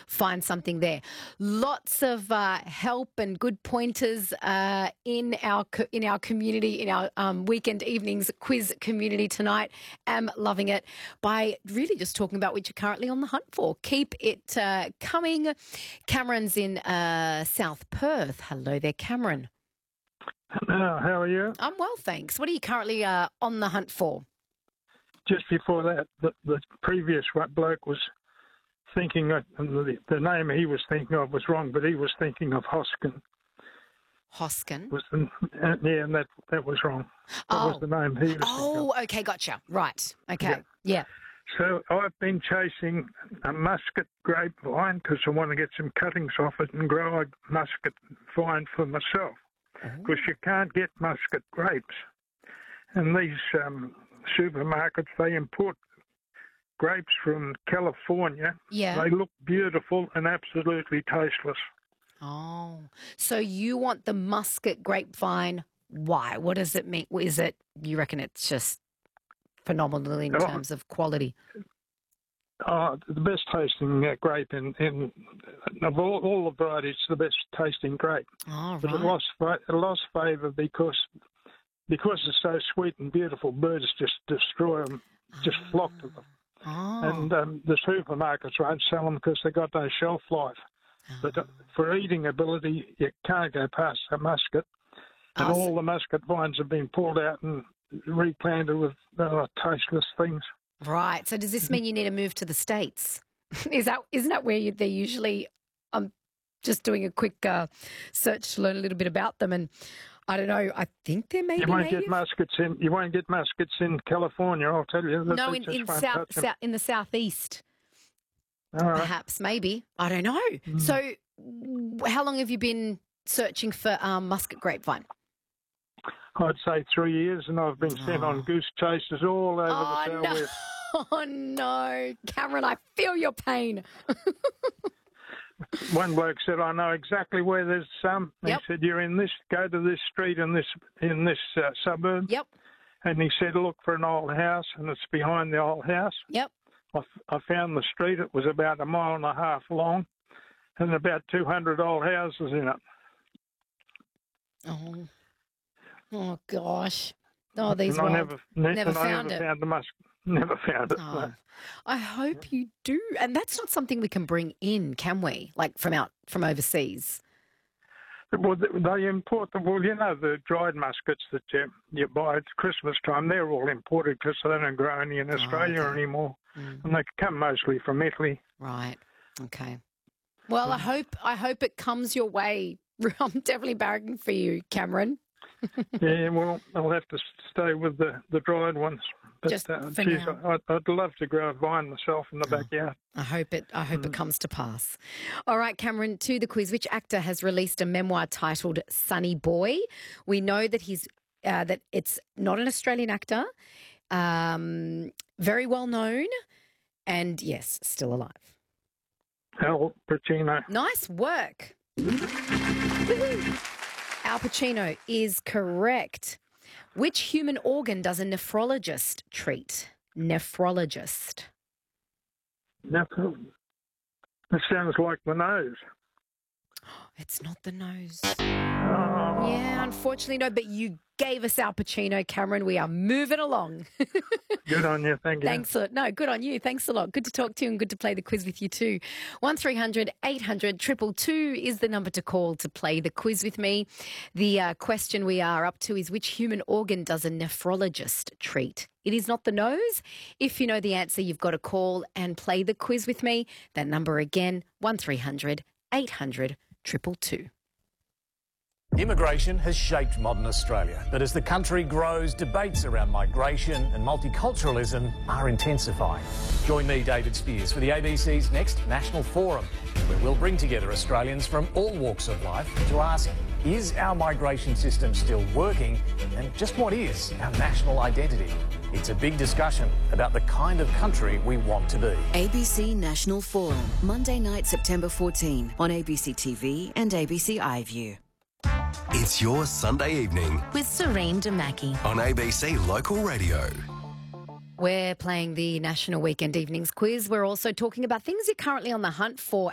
find something there. Lots of help and good pointers in our community, in our weekend evenings quiz community tonight. Am loving it by really just talking about what you're currently on the hunt for. Keep it coming. Cameron's in South Perth. Hello there, Cameron. How are you? I'm well, thanks. What are you currently on the hunt for? Just before that, the previous bloke was thinking, the name he was thinking of was wrong, but he was thinking of Hoskin. Hoskin? And that was wrong. That was the name he was thinking of. Okay, gotcha. Right. Okay, yeah. So I've been chasing a muscat grapevine because I want to get some cuttings off it and grow a muscat vine for myself. Because you can't get muscat grapes. And these supermarkets, they import grapes from California. Yeah. They look beautiful and absolutely tasteless. Oh, so you want the muscat grapevine. Why? What does it mean? Is it, you reckon it's just phenomenal in terms of quality? The best tasting grape of all the varieties, the best tasting grape. Oh, but right. it lost favour because it's so sweet and beautiful. Birds just destroy them, just flock to them. Oh. And the supermarkets won't sell them because they've got no shelf life. But for eating ability, you can't go past a muscat. And all the muscat vines have been pulled out and replanted with tasteless things. Right. So does this mean you need to move to the States? Isn't that where they usually? I'm just doing a quick search to learn a little bit about them, and I don't know. I think there may be. You won't get muskets in California. I'll tell you. No, in the southeast. Perhaps, maybe. I don't know. So, how long have you been searching for muscat grapevine? I'd say 3 years, and I've been sent on goose chases all over the southwest. Oh, no. Cameron, I feel your pain. One bloke said, I know exactly where there's some. Yep. He said, go to this street in this suburb. Yep. And he said, look for an old house, and it's behind the old house. Yep. I found the street. It was about 1.5 miles long and about 200 old houses in it. Oh gosh. Oh, these and wild. Never found it. Never found it. Oh, No. I hope you do. And that's not something we can bring in, can we? Like from overseas. Well, they import them. Well, the dried muskets that you buy at Christmas time, they're all imported because they don't grow any in Australia anymore. And they come mostly from Italy. Right. Okay. Well, I hope it comes your way. I'm definitely barracking for you, Cameron. Yeah, well, I'll have to stay with the dried ones. But Just for now. I'd love to grow a vine myself in the backyard. I hope it comes to pass. All right, Cameron, to the quiz. Which actor has released a memoir titled Sunny Boy? We know that that it's not an Australian actor, very well known, and yes, still alive. Al Pacino. Nice work. Al Pacino is correct. Which human organ does a nephrologist treat? Nephrologist. That sounds like the nose. It's not the nose. Oh. Yeah, unfortunately, no, but you gave us Al Pacino, Cameron. We are moving along. Good on you. Thank you. Thanks a lot. No, good on you. Thanks a lot. Good to talk to you and good to play the quiz with you too. 1300 800 222 is the number to call to play the quiz with me. The question we are up to is which human organ does a nephrologist treat? It is not the nose. If you know the answer, you've got to call and play the quiz with me. That number again, 1300 800 222. Immigration has shaped modern Australia, but as the country grows, debates around migration and multiculturalism are intensifying. Join me, David Spears, for the ABC's next National Forum, where we'll bring together Australians from all walks of life to ask, is our migration system still working, and just what is our national identity? It's a big discussion about the kind of country we want to be. ABC National Forum, Monday night, September 14 on ABC TV and ABC iView. It's your Sunday evening with Serene Damaki on ABC Local Radio. We're playing the National Weekend Evenings Quiz. We're also talking about things you're currently on the hunt for